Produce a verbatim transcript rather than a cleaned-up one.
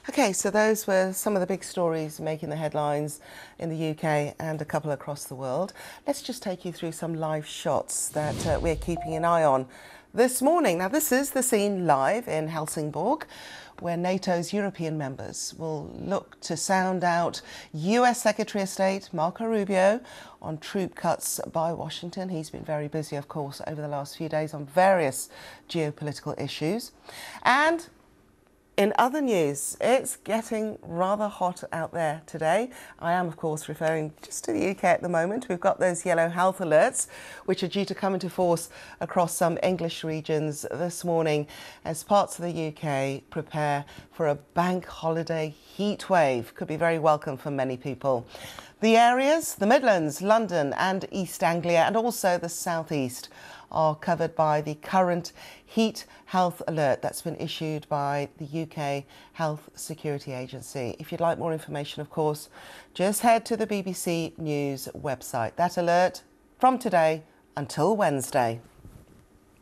Okay, so those were some of the big stories making the headlines in the U K and a couple across the world. Let's just take you through some live shots that uh, we're keeping an eye on this morning. Now, this is the scene live in Helsingborg, where NATO's European members will look to sound out U S Secretary of State Marco Rubio on troop cuts by Washington. He's been very busy, of course, over the last few days on various geopolitical issues. And in other news, it's getting rather hot out there today. I am, of course, referring just to the U K at the moment. We've got those yellow health alerts, which are due to come into force across some English regions this morning as parts of the U K prepare for a bank holiday heat wave. Could be very welcome for many people. The areas, the Midlands, London and East Anglia, and also the South East, are covered by the current heat health alert that's been issued by the U K Health Security Agency. If you'd like more information, of course, just head to the B B C News website. That alert from today until Wednesday.